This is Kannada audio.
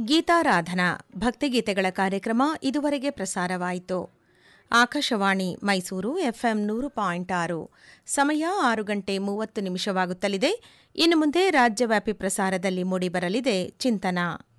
ಗೀತಾರಾಧನಾ ಭಕ್ತಿಗೀತೆಗಳ ಕಾರ್ಯಕ್ರಮ ಇದುವರೆಗೆ ಪ್ರಸಾರವಾಯಿತು. ಆಕಾಶವಾಣಿ ಮೈಸೂರು ಎಫ್ಎಂ 100.6 ಸಮಯ 6:30 ನಿಮಿಷವಾಗುತ್ತಲಿದೆ. ಇನ್ನು ಮುಂದೆ ರಾಜ್ಯವ್ಯಾಪಿ ಪ್ರಸಾರದಲ್ಲಿ ಮೂಡಿಬರಲಿದೆ ಚಿಂತನ.